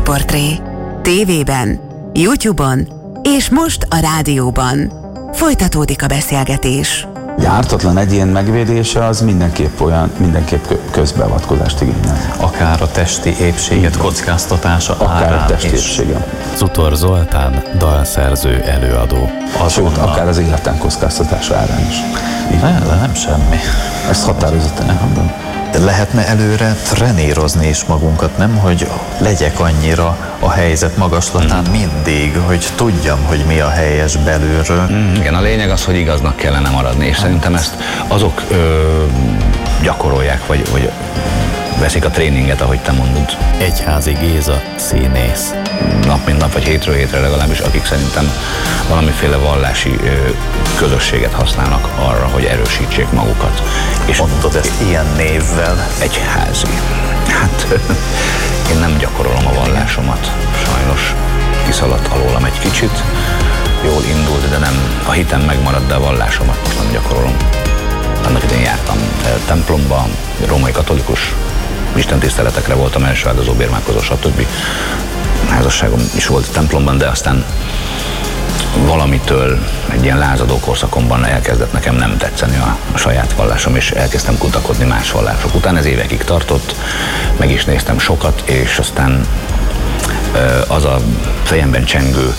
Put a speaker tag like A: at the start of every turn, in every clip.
A: Sztárportré. TV-ben, YouTube-on és most a rádióban. Folytatódik a beszélgetés.
B: Ártatlan egyén megvédése az mindenképp közbeavatkozást igényel.
C: Akár a testi épséget kockáztatása
B: akár a testi épsége.
D: Zutor Zoltán, dalszerző, előadó.
B: Sőt, akár az életem kockáztatása árán is.
C: Nem semmi.
B: Ezt határozottan elmondom.
C: De lehetne előre trenírozni is magunkat, nem, hogy legyek annyira a helyzet magaslatán mindig, hogy tudjam, hogy mi a helyes belülről.
E: Igen, a lényeg az, hogy igaznak kellene maradni, és szerintem ezt azok gyakorolják, vagy veszik a tréninget, ahogy te mondod.
D: Egyházi Géza, színész.
E: Nap mint nap, vagy hétről hétre legalábbis, akik szerintem valamiféle vallási közösséget használnak arra, hogy erősítsék magukat.
C: És mondod ezt ilyen névvel?
E: Egyházi. Hát én nem gyakorolom a vallásomat, sajnos kiszaladt alólam egy kicsit. Jól indult, de nem, a hitem megmaradt, de a vallásomat most nem gyakorolom. Annak idején jártam templomba, római katolikus istentiszteletekre voltam, első áldozó, bérmálkozó, stb. Házasságom is volt templomban, de aztán valamitől egy ilyen lázadó korszakomban elkezdett nekem nem tetszeni a saját vallásom, és elkezdtem kutakodni más vallások után. Ez évekig tartott, meg is néztem sokat, és aztán az a fejemben csengő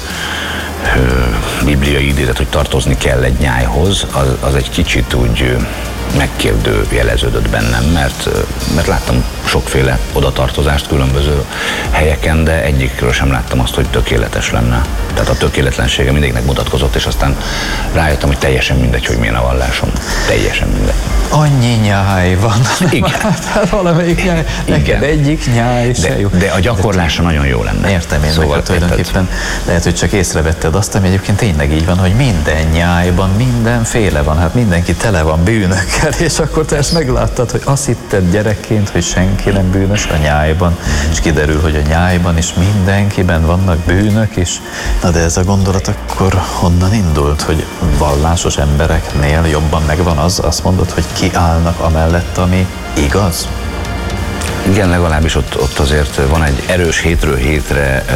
E: bibliai idézet, hogy tartozni kell egy nyájhoz, az egy kicsit úgy megkérdőjeleződött bennem, mert láttam sokféle odatartozást különböző helyeken, de egyikről sem láttam azt, hogy tökéletes lenne. Tehát a tökéletlensége mindegyiknek mutatkozott, és aztán rájöttem, hogy teljesen mindegy, hogy milyen a vallásom. Teljesen mindegy.
C: Annyi nyáj van.
E: Igen.
C: Hát valamelyik nyáj. Neked egyik nyáj se jó.
E: De a gyakorlása nagyon jó lenne.
C: Értem én, szóval tulajdonképpen lehet, hogy csak észrevetted azt, ami egyébként tényleg így van, hogy minden nyájban mindenféle van, hát mindenki tele van bűnökkel, és akkor te ezt megláttad, hogy azt hitted gyerekként, hogy senki nem bűnös a nyájban, és kiderül, hogy a nyájban is mindenkiben vannak bűnök is. Na de ez a gondolat akkor honnan indult, hogy vallásos embereknél jobban megvan az, azt mondod, hogy kiállnak amellett, ami igaz?
E: Igen, legalábbis ott azért van egy erős hétről hétre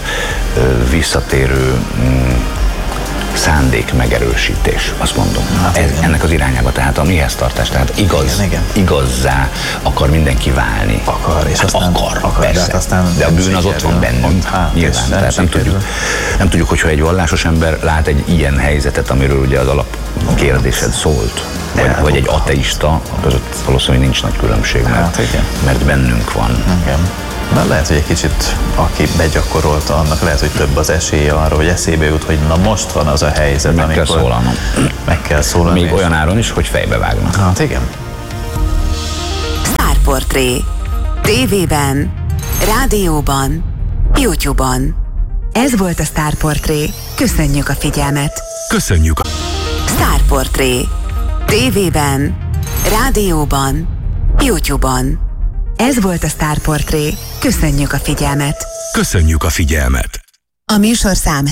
E: visszatérő szándék megerősítés, azt mondom. Ennek az irányába, tehát a mihez tartás, tehát igazzá akar mindenki válni.
C: Akar, és
E: hát
C: aztán
E: akar, persze. De a bűn az ott van bennünk, nyilván. Tehát nem tudjuk, hogyha egy vallásos ember lát egy ilyen helyzetet, amiről ugye az alapkérdésed szólt, vagy egy ateista, között valószínűleg nincs nagy különbség, mert bennünk van.
C: Igen. Na lehet, hogy egy kicsit, aki begyakorolta, annak lehet, hogy több az esélye arra, hogy eszébe jut, hogy na most van az a helyzet,
E: meg kell szólalnom.
C: Meg kell szólalni.
E: Még olyan áron is, hogy fejbe vágnak.
C: Hát igen.
A: Sztárportré. TV-ben, rádióban, YouTube-on. Ez volt a Sztárportré. Köszönjük a figyelmet.
D: Köszönjük a...
A: Sztárportré. TV-ben, rádióban, YouTube-on. Ez volt a Sztárportré. Köszönjük a figyelmet.
D: Köszönjük a figyelmet.
A: A műsorszám